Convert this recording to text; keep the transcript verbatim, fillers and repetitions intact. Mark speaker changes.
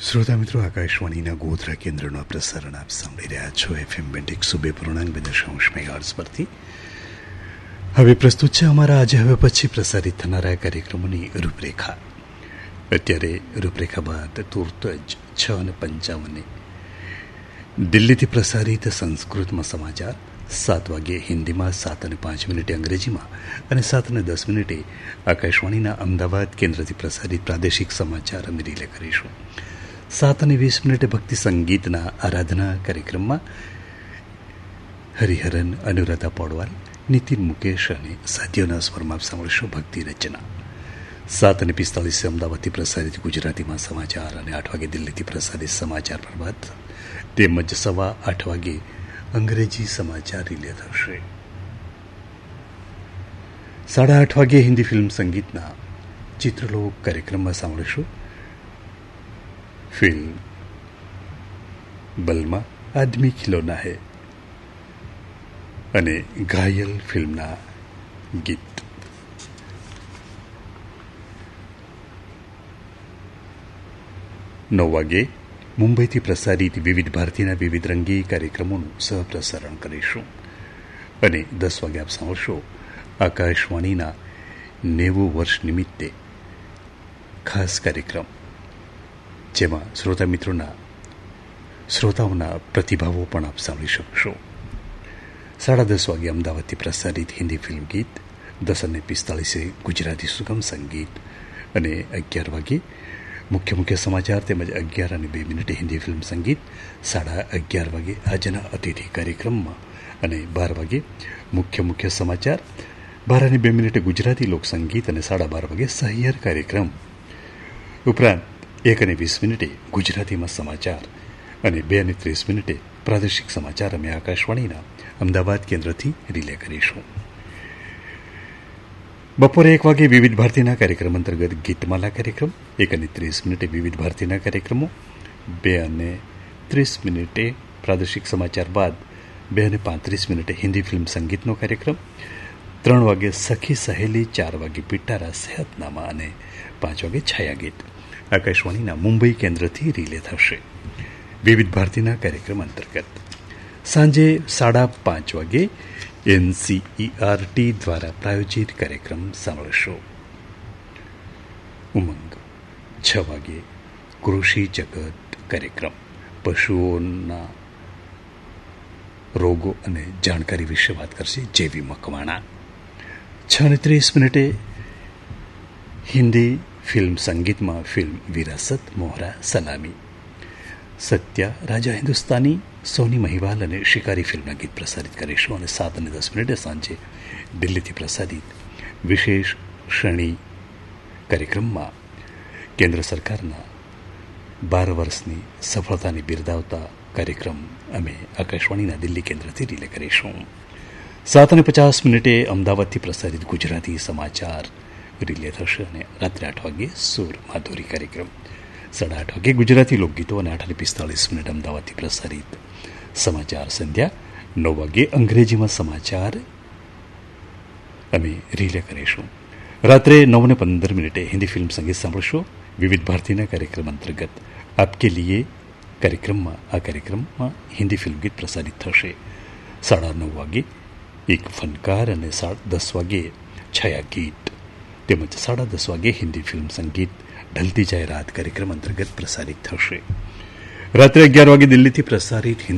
Speaker 1: શ્રોતા મિત્રો, આકાશવાણીના ગોધરા કેન્દ્રનું આ પ્રસારણ આપ સાંભળી રહ્યા છો એફએમ બેન્ડ એકસો બે પૂર્ણાંક બે દશાંશ મેગાહર્ટ્ઝ પરથી. હવે પ્રસ્તુત છે અમારા આજે હવે પછી પ્રસારિત થનારા કાર્યક્રમોની રૂપરેખા. અત્યારે રૂપરેખા બાદ તુરત જ છ અને પંચાવને દિલ્હીથી પ્રસારિત સંસ્કૃતમાં સમાચાર, સાત વાગ્યે હિન્દીમાં, સાત અને પાંચ મિનિટે અંગ્રેજીમાં અને સાત અને દસ મિનિટે આકાશવાણીના અમદાવાદ કેન્દ્રથી પ્રસારિત પ્રાદેશિક સમાચાર અમે રિલે કરીશું. સાત અને વીસ મિનિટે ભક્તિ સંગીતના આરાધના કાર્યક્રમમાં હરિહરન, અનુરાધા પૌડવાલ, નીતિન મુકેશ અને સાથીઓના સ્વરમાં સાંભળશો ભક્તિ રચના. સાત અને પિસ્તાલીસે અમદાવાદથી પ્રસારિત ગુજરાતીમાં સમાચાર અને આઠ વાગે દિલ્હીથી પ્રસારિત સમાચાર પ્રભાત તેમજ સવા આઠ વાગે અંગ્રેજી સમાચાર રિલે થશે. સાડા આઠ વાગે હિન્દી ફિલ્મ સંગીતના ચિત્રલોક કાર્યક્રમમાં સાંભળીશું ફિલ્મ બલમાં આદમી ખિલોના હૈ અને ઘાયલ ફિલ્મના ગીત. નવ વાગે મુંબઈથી પ્રસારિત વિવિધ ભારતીના વિવિધ રંગી કાર્યક્રમોનું સહપ્રસારણ કરીશું અને દસ વાગે આપ સાંભળશો આકાશવાણીના નેવું વર્ષ નિમિત્તે ખાસ કાર્યક્રમ, જેમાં શ્રોતા મિત્રોના શ્રોતાઓના પ્રતિભાવો પણ આપ સાંભળી શકશો. સાડા દસ વાગે અમદાવાદથી પ્રસારિત હિન્દી ફિલ્મ ગીત, દસ અને પિસ્તાળીસે ગુજરાતી સુગમ સંગીત અને અગિયાર વાગે મુખ્ય મુખ્ય સમાચાર તેમજ અગિયાર અને બે મિનિટે હિન્દી ફિલ્મ સંગીત, સાડા અગિયાર વાગે આજના અતિથિ કાર્યક્રમમાં અને બાર વાગે મુખ્ય મુખ્ય સમાચાર, બાર અને બે મિનિટે ગુજરાતી લોકસંગીત અને સાડા બાર વાગે સહિયર કાર્યક્રમ ઉપરાંત એક અને વીસ મિનિટે ગુજરાતીમાં સમાચાર અને બે અને ત્રીસ મિનિટે પ્રાદેશિક સમાચાર અમે આકાશવાણીના અમદાવાદ કેન્દ્રથી રિલે કરીશું. બપોરે એક વાગે વિવિધ ભારતીના કાર્યક્રમ અંતર્ગત ગીતમાલા કાર્યક્રમ, એક અને ત્રીસ મિનિટે વિવિધ ભારતીના કાર્યક્રમો, બે અને ત્રીસ મિનિટે પ્રાદેશિક સમાચાર બાદ બે અને પાંત્રીસ મિનિટે હિન્દી ફિલ્મ સંગીતનો કાર્યક્રમ, ત્રણ વાગે સખી સહેલી, ચાર વાગે પિટારા સેહતનામા અને પાંચ વાગે છાયા ગીત આકાશવાણીના મુંબઈ કેન્દ્રથી રિલે થશે વિવિધ ભારતીના કાર્યક્રમ અંતર્ગત. સાંજે સાડા પાંચ વાગે એનસીઈઆરટી દ્વારા પ્રાયોજિત કાર્યક્રમ સાંભળશો. ઉમંગ. છ વાગે કૃષિ જગત કાર્યક્રમ, પશુઓના રોગો અને જાણકારી વિશે વાત કરશે જેવી મકવાણા. છ અને ત્રીસ મિનિટે હિન્દી ફિલ્મ સંગીતમાં ફિલ્મ વિરાસત, મોહરા, સલામી, સત્યા, રાજા હિન્દુસ્તાની, સોની મહિવાલ અને શિકારી ફિલ્મના ગીત પ્રસારિત કરીશું અને સાત અને દસ મિનિટે સાંજે દિલ્હીથી પ્રસારિત વિશેષ શ્રેણી કાર્યક્રમમાં કેન્દ્ર સરકારના બાર વર્ષની સફળતાને બિરદાવતા કાર્યક્રમ અમે આકાશવાણીના દિલ્હી કેન્દ્રથી રિલે કરીશું. સાત અને પચાસ મિનિટે અમદાવાદથી પ્રસારિત ગુજરાતી સમાચાર રિલે થશે અને રાત્રે આઠ વાગે સુર માધુરી કાર્યક્રમ, સાડા આઠ વાગે ગુજરાતી લોકગીતો અને આઠ અને પિસ્તાળીસ મિનિટ અમદાવાદથી પ્રસારિત સમાચાર સંધ્યા, નવ વાગે અંગ્રેજીમાં સમાચાર અમે રિલે કરીશું. રાત્રે નવ ને પંદર મિનિટે હિન્દી ફિલ્મ સંગીત સાંભળશો વિવિધ ભારતીના કાર્યક્રમ અંતર્ગત આપકે લીએ કાર્યક્રમમાં. આ કાર્યક્રમમાં હિન્દી ફિલ્મ ગીત પ્રસારિત થશે. સાડા નવ વાગે એક ફનકાર અને દસ વાગે છાયા ગીત તેમજ સાડા દસ વાગે હિન્દી ફિલ્મ સંગીત ઢલતી જાય રાત કાર્યક્રમ અંતર્ગત પ્રસારિત થશે. રાત્રે અગિયાર વાગે દિલ્હીથી પ્રસારિત